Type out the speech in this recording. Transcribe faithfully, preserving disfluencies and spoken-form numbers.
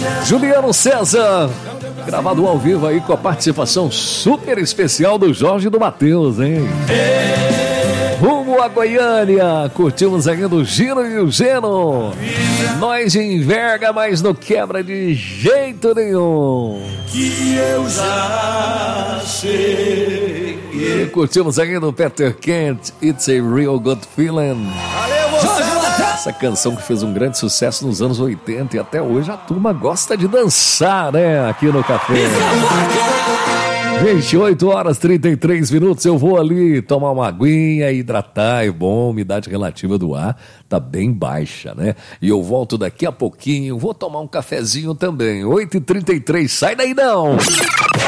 Juliano César, gravado ao vivo aí com a participação super especial do Jorge e do Matheus, hein? Rumo a Goiânia, curtimos ainda o Gino e o Geno. Nós enverga, mas não quebra de jeito nenhum. Que eu já cheguei. E curtimos ainda o Peter Kent, It's a Real Good Feeling. Valeu, você! Essa canção que fez um grande sucesso nos anos oitenta e até hoje a turma gosta de dançar, né? Aqui no Café. Gente, oito horas e trinta e três minutos, eu vou ali tomar uma aguinha, hidratar, é bom, a umidade relativa do ar tá bem baixa, né? E eu volto daqui a pouquinho, vou tomar um cafezinho também, oito e trinta e três, sai daí não!